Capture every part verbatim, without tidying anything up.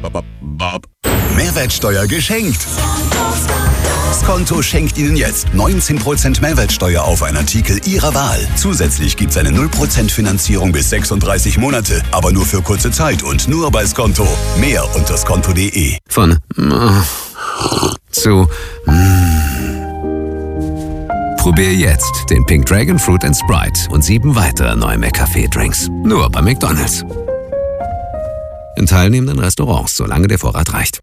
Mehrwertsteuer geschenkt. Skonto schenkt Ihnen jetzt neunzehn Prozent Mehrwertsteuer auf einen Artikel Ihrer Wahl. Zusätzlich gibt es eine null Prozent Finanzierung bis sechsunddreißig Monate, aber nur für kurze Zeit und nur bei Skonto. Mehr unter skonto punkt de. Von äh, zu äh. Probier jetzt den Pink Dragon Fruit and Sprite und sieben weitere neue McCafé-Drinks. Nur bei McDonald's. In teilnehmenden Restaurants, solange der Vorrat reicht.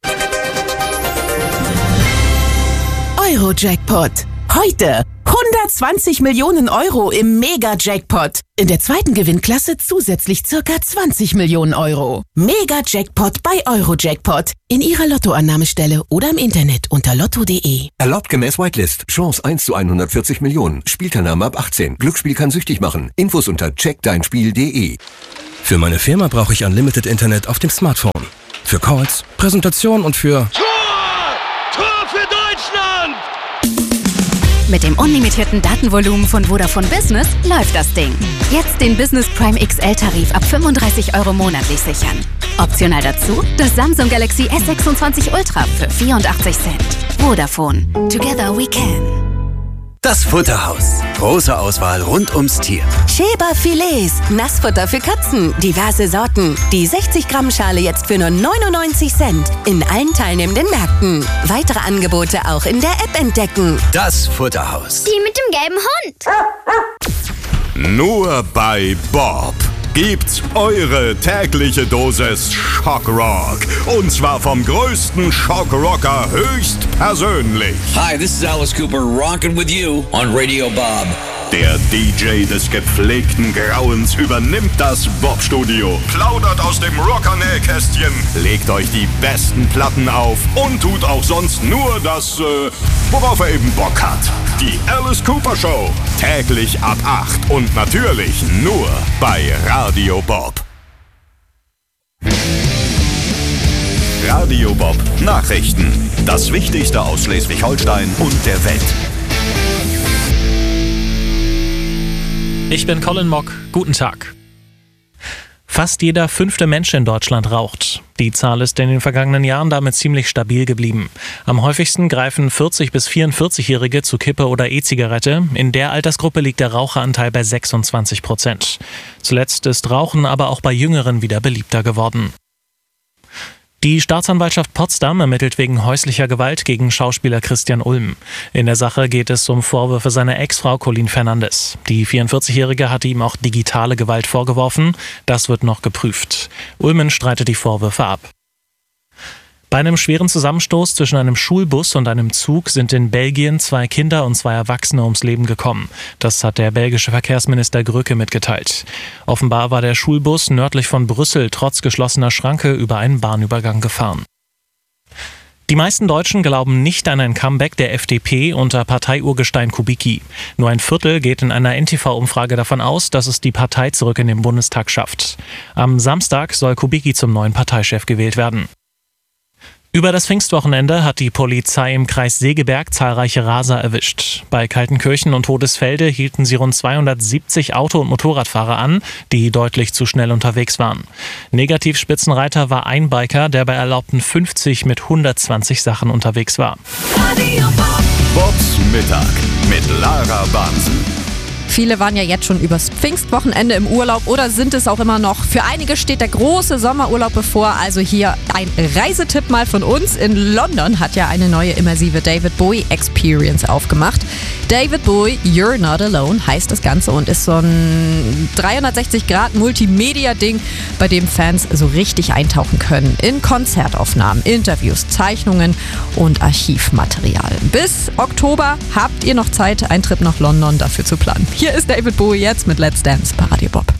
Euro-Jackpot. Heute hundertzwanzig Millionen Euro im Mega-Jackpot. In der zweiten Gewinnklasse zusätzlich circa zwanzig Millionen Euro. Mega-Jackpot bei Euro-Jackpot. In Ihrer Lottoannahmestelle oder im Internet unter lotto punkt de. Erlaubt gemäß Whitelist. Chance eins zu hundertvierzig Millionen. Spielteilnahme ab achtzehn. Glücksspiel kann süchtig machen. Infos unter check dein spiel punkt de. Für meine Firma brauche ich Unlimited Internet auf dem Smartphone. Für Calls, Präsentation und für... Tor! Tor für Deutschland! Mit dem unlimitierten Datenvolumen von Vodafone Business läuft das Ding. Jetzt den Business Prime X L-Tarif ab fünfunddreißig Euro monatlich sichern. Optional dazu das Samsung Galaxy S sechsundzwanzig Ultra für vierundachtzig Cent. Vodafone. Together we can. Das Futterhaus. Große Auswahl rund ums Tier. Schäber Filets. Nassfutter für Katzen. Diverse Sorten. Die sechzig Gramm Schale jetzt für nur neunundneunzig Cent. In allen teilnehmenden Märkten. Weitere Angebote auch in der App entdecken. Das Futterhaus. Die mit dem gelben Hund. Nur bei Bob gibt's eure tägliche Dosis Schockrock. Und zwar vom größten Schockrocker höchstpersönlich. Hi, this is Alice Cooper, rockin' with you on Radio Bob. Der D J des gepflegten Grauens übernimmt das Bob-Studio, plaudert aus dem Rocker-Nähkästchen, legt euch die besten Platten auf und tut auch sonst nur das, äh, worauf er eben Bock hat. Die Alice Cooper Show, täglich ab acht und natürlich nur bei Radio Bob. Radio Bob Nachrichten. Das Wichtigste aus Schleswig-Holstein und der Welt. Ich bin Colin Mock. Guten Tag. Fast jeder fünfte Mensch in Deutschland raucht. Die Zahl ist in den vergangenen Jahren damit ziemlich stabil geblieben. Am häufigsten greifen vierzig- bis vierundvierzig-Jährige zu Kippe oder E-Zigarette. In der Altersgruppe liegt der Raucheranteil bei sechsundzwanzig Prozent. Zuletzt ist Rauchen aber auch bei Jüngeren wieder beliebter geworden. Die Staatsanwaltschaft Potsdam ermittelt wegen häuslicher Gewalt gegen Schauspieler Christian Ulm. In der Sache geht es um Vorwürfe seiner Ex-Frau Colleen Fernandes. Die vierundvierzig-Jährige hatte ihm auch digitale Gewalt vorgeworfen. Das wird noch geprüft. Ulmen streitet die Vorwürfe ab. Bei einem schweren Zusammenstoß zwischen einem Schulbus und einem Zug sind in Belgien zwei Kinder und zwei Erwachsene ums Leben gekommen. Das hat der belgische Verkehrsminister Gröcke mitgeteilt. Offenbar war der Schulbus nördlich von Brüssel trotz geschlossener Schranke über einen Bahnübergang gefahren. Die meisten Deutschen glauben nicht an ein Comeback der F D P unter Parteiurgestein Kubicki. Nur ein Viertel geht in einer N T V-Umfrage davon aus, dass es die Partei zurück in den Bundestag schafft. Am Samstag soll Kubicki zum neuen Parteichef gewählt werden. Über das Pfingstwochenende hat die Polizei im Kreis Segeberg zahlreiche Raser erwischt. Bei Kaltenkirchen und Todesfelde hielten sie rund zweihundertsiebzig Auto- und Motorradfahrer an, die deutlich zu schnell unterwegs waren. Negativspitzenreiter war ein Biker, der bei erlaubten fünfzig mit hundertzwanzig Sachen unterwegs war. Bobs Mittag mit Lara Bansen. Viele waren ja jetzt schon übers Pfingstwochenende im Urlaub oder sind es auch immer noch. Für einige steht der große Sommerurlaub bevor. Also hier ein Reisetipp mal von uns. In London hat ja eine neue immersive David Bowie Experience aufgemacht. David Bowie, You're Not Alone heißt das Ganze und ist so ein dreihundertsechzig Grad Multimedia-Ding, bei dem Fans so richtig eintauchen können in Konzertaufnahmen, Interviews, Zeichnungen und Archivmaterial. Bis Oktober habt ihr noch Zeit, einen Trip nach London dafür zu planen. Hier ist David Bowie jetzt mit Let's Dance bei Radio Bob.